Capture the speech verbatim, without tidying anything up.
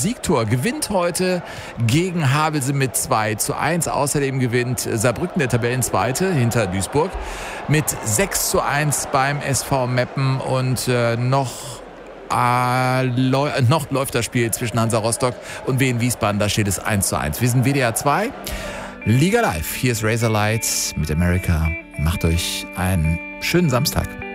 Siegtor, gewinnt heute gegen Havelse mit zwei zu eins. Außerdem gewinnt Saarbrücken, der Tabellenzweite, hinter Duisburg, mit sechs zu eins beim S V Meppen. Und äh, noch, äh, läu- noch läuft das Spiel zwischen Hansa Rostock und Wien Wiesbaden. Da steht es eins zu eins. Wir sind W D R zwei, Liga Live. Hier ist Razorlight mit America. Macht euch einen schönen Samstag.